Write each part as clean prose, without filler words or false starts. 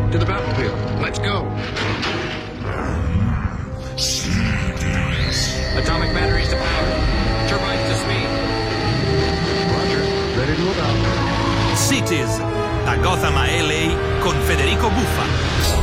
To the battlefield. Let's go. Atomic batteries to power. Turbines to speed. Roger. Ready to move out. Cities, da Gotham a LA con Federico Buffa.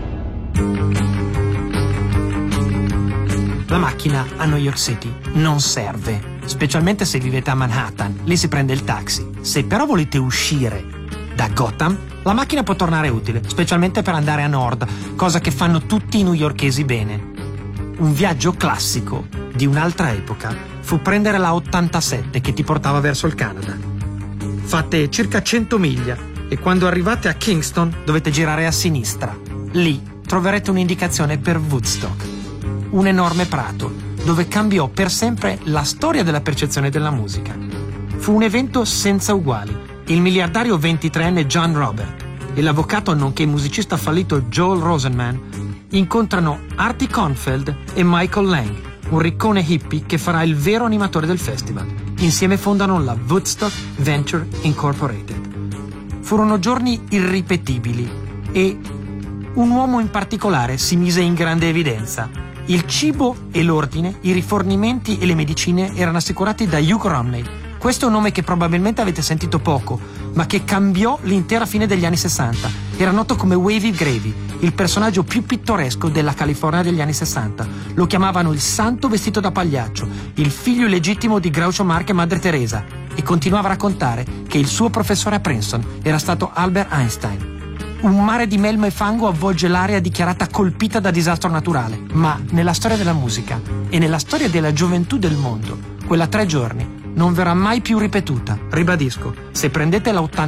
La macchina a New York City non serve, specialmente se vivete a Manhattan, lì si prende il taxi. Se però volete uscire da Gotham, la macchina può tornare utile, specialmente per andare a nord, cosa che fanno tutti i newyorkesi bene. Un viaggio classico di un'altra epoca fu prendere la 87 che ti portava verso il Canada. Fate circa 100 miglia e quando arrivate a Kingston dovete girare a sinistra. Lì troverete un'indicazione per Woodstock, un enorme prato dove cambiò per sempre la storia della percezione della musica. Fu un evento senza uguali. Il miliardario 23enne John Robert e l'avvocato nonché musicista fallito Joel Rosenman incontrano Artie Kornfeld e Michael Lang, un riccone hippie che farà il vero animatore del festival. Insieme fondano la Woodstock Venture Incorporated. Furono giorni irripetibili e un uomo in particolare si mise in grande evidenza. Il cibo e l'ordine, i rifornimenti e le medicine erano assicurati da Hugh Romney. Questo è un nome che probabilmente avete sentito poco, ma che cambiò l'intera fine degli anni 60. Era noto come Wavy Gravy, il personaggio più pittoresco della California degli anni 60. Lo chiamavano il santo vestito da pagliaccio, il figlio illegittimo di Groucho Marx e Madre Teresa, e continuava a raccontare che il suo professore a Princeton era stato Albert Einstein. Un mare di melma e fango avvolge l'area dichiarata colpita da disastro naturale, ma nella storia della musica e nella storia della gioventù del mondo, quella 3 giorni non verrà mai più ripetuta. Ribadisco, se prendete la